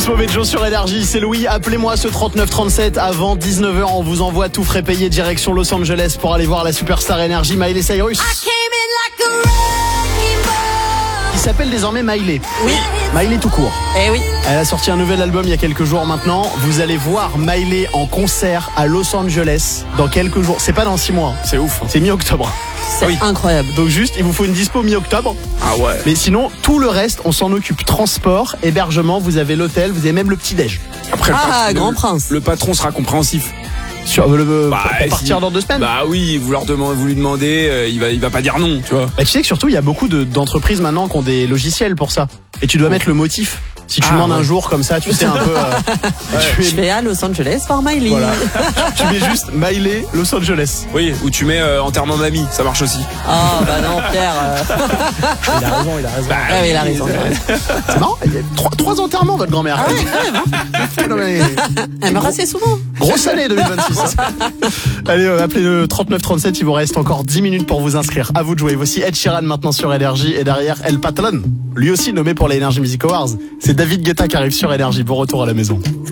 Tous mauvais Joe sur Énergie, c'est Louis. Appelez-moi ce 3937 avant 19h. On vous envoie tout frais payé direction Los Angeles pour aller voir la superstar Énergie Miley Cyrus. Il s'appelle désormais Miley. Oui. Miley tout court. Eh oui. Elle a sorti un nouvel album il y a quelques jours maintenant. Vous allez voir Miley en concert à Los Angeles dans quelques jours. C'est pas dans 6 mois. C'est ouf. C'est mi-octobre. C'est incroyable. Donc juste, il vous faut une dispo mi-octobre. Ah ouais. Mais sinon, tout le reste, on s'en occupe. Transport, hébergement, vous avez l'hôtel, vous avez même le petit-déj. Après, Grand Prince. Le patron sera compréhensif. Sur pour si- partir dans 2 semaines. Bah oui, vous lui demandez, il va pas dire non, tu vois. Bah, tu sais que surtout, il y a beaucoup d'entreprises maintenant qui ont des logiciels pour ça. Et tu dois mettre le motif. Si tu demandes un jour comme ça, tu sais un peu. Je vais à Los Angeles par Miley. Voilà. Tu mets juste Miley Los Angeles. Oui, ou tu mets enterrement mamie, ça marche aussi. Oh bah non, Pierre. Il a raison, il a raison. Ah oui, il a raison. C'est marrant, il y a 3 enterrements, votre grand-mère. Ah ouais, Non, mais- elle me rend assez souvent. Grosse année 2026. Hein. Allez, appelez le 3937, il vous reste encore 10 minutes pour vous inscrire. À vous de jouer. Voici Ed Sheeran maintenant sur Énergie et derrière El Patron, lui aussi nommé pour les Energy Music Awards. C'est David Guetta qui arrive sur Énergie. Bon retour à la maison.